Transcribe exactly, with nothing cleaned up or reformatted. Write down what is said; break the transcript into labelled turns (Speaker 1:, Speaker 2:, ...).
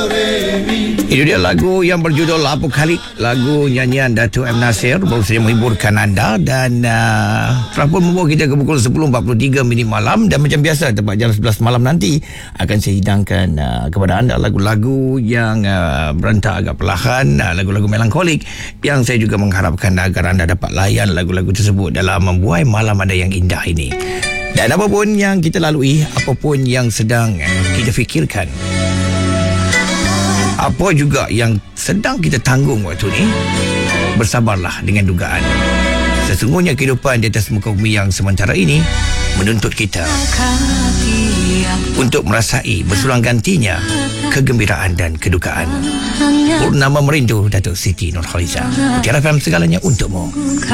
Speaker 1: Itu dia lagu yang berjudul Apa Kali, lagu nyanyian Datuk M. Nasir, baru saja menghiburkan anda dan uh, telah pun membawa kita ke pukul sepuluh empat puluh tiga minit malam. Dan macam biasa tepat jam sebelas malam nanti akan saya hidangkan uh, kepada anda lagu-lagu yang uh, berantak agak perlahan, uh, lagu-lagu melankolik yang saya juga mengharapkan agar anda dapat layan lagu-lagu tersebut dalam membuai malam anda yang indah ini. Dan apapun yang kita lalui, apapun yang sedang uh, kita fikirkan, apa juga yang sedang kita tanggung waktu ni, bersabarlah dengan dugaan. Sesungguhnya kehidupan di atas muka bumi yang sementara ini menuntut kita untuk merasai bersulang gantinya kegembiraan dan kedukaan. Purnama Merindu, Datuk Siti Nurhaliza. Mutiara F M, segalanya untukmu.